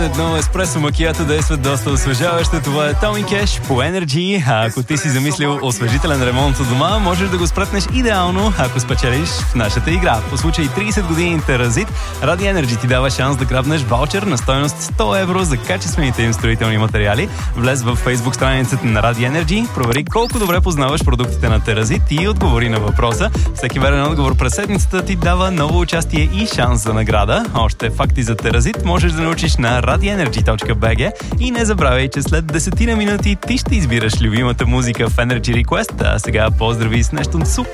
Едно еспресо макиато действа доста освежаващо. Това е Томи Кеш по Energy. А ако ти си замислил освежителен ремонт у дома, можеш да го спретнеш идеално, ако спечелиш в нашата игра. По случай 30 години Теразит, Ради Energy ти дава шанс да грабнеш ваучер на стойност 100 евро за качествените им строителни материали. Влез в Facebook страницата на Ради Energy, провери колко добре познаваш продуктите на Теразит и отговори на въпроса. Всеки верен отговор през седмицата ти дава ново участие и шанс за награда. Още факти за Теразит можеш да научиш на radienergy.bg и не забравяй, че след 10 минути ти ще избираш любимата музика в Energy Request. А сега поздрави с нещо супер